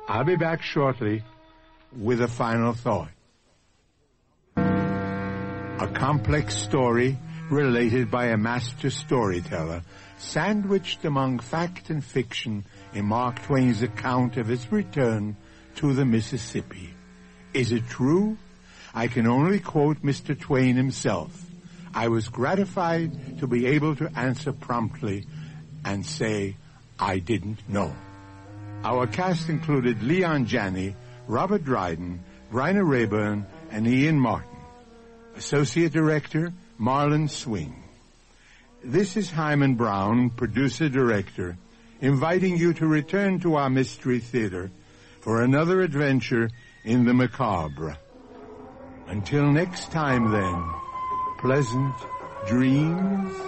I'll be back shortly with a final thought. A complex story related by a master storyteller, sandwiched among fact and fiction in Mark Twain's account of his return to the Mississippi. Is it true? I can only quote Mr. Twain himself. I was gratified to be able to answer promptly and say, I didn't know. Our cast included Leon Janney, Robert Dryden, Bryna Raeburn, and Ian Martin. Associate Director, Marlon Swing. This is Hyman Brown, Producer-Director, inviting you to return to our Mystery Theater for another adventure in the macabre. Until next time, then, pleasant dreams.